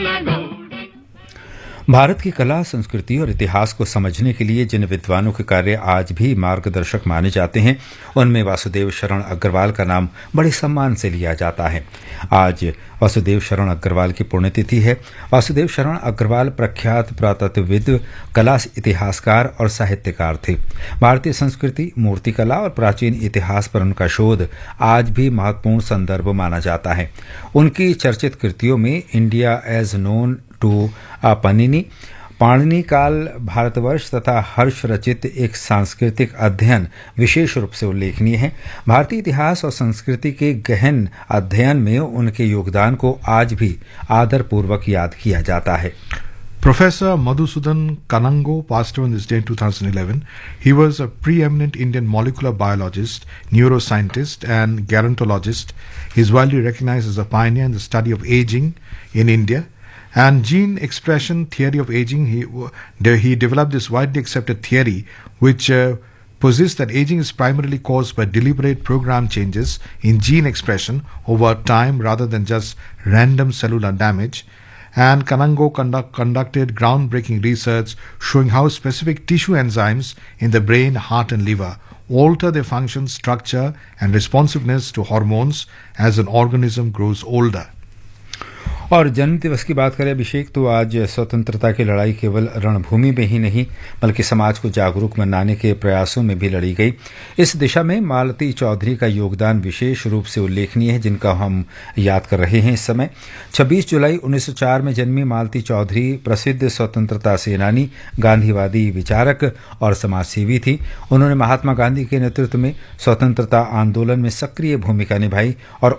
भारत की कला, संस्कृति और इतिहास को समझने के लिए जिन विद्वानों के कार्य आज भी मार्गदर्शक माने जाते हैं, उनमें वासुदेव शरण अग्रवाल का नाम बड़े सम्मान से लिया जाता है। आज वासुदेव शरण अग्रवाल की पुण्यतिथि है। वासुदेव शरण अग्रवाल प्रख्यात पुरातत्वविद, कला इतिहासकार और साहित्यकार थे। भारतीय संस्कृति, मूर्तिकला और प्राचीन इतिहास पर उनका शोध आज भी महत्वपूर्ण संदर्भ माना जाता है। उनकी चर्चित कृतियों में India as known to Panini काल, भारतवर्ष तथा हर्ष रचित एक सांस्कृतिक अध्ययन विशेष रूप से उल्लेखनीय है। भारतीय इतिहास और संस्कृति के गहन अध्ययन में उनके योगदान को आज भी आदरपूर्वक याद किया जाता है। Professor Madhusudan Kanango passed away on this day in 2011. He was a preeminent Indian molecular biologist, neuroscientist, and gerontologist. He is widely recognized as a pioneer in the study of aging in India. And gene expression theory of aging, he developed this widely accepted theory which posits that aging is primarily caused by deliberate program changes in gene expression over time rather than just random cellular damage. And Kanango conducted groundbreaking research showing how specific tissue enzymes in the brain, heart and liver alter their function, structure and responsiveness to hormones as an organism grows older. और जन्म दिवस की बात करें अभिषेक, तो आज स्वतंत्रता की लड़ाई केवल रणभूमि में ही नहीं बल्कि समाज को जागरूक बनाने के प्रयासों में भी लड़ी गई। इस दिशा में मालती चौधरी का योगदान विशेष रूप से उल्लेखनीय है, जिनका हम याद कर रहे हैं इस समय। 26 जुलाई 1904 में जन्मी मालती चौधरी प्रसिद्ध स्वतंत्रता सेनानी, गांधीवादी विचारक और समाजसेवी थी। उन्होंने महात्मा गांधी के नेतृत्व में स्वतंत्रता आंदोलन में सक्रिय भूमिका निभाई और